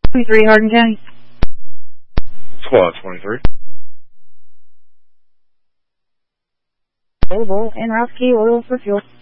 23 Hardin County. Squad 23. Available en route key oil for fuel.